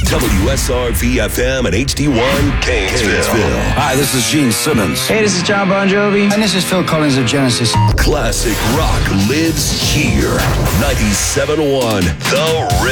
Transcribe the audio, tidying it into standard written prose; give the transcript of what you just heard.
WSR VFM and HD1 Gainesville. Hi, this is Gene Simmons. Hey, this is John Bon Jovi. And this is Phil Collins of Genesis. Classic rock lives here. 97.1 The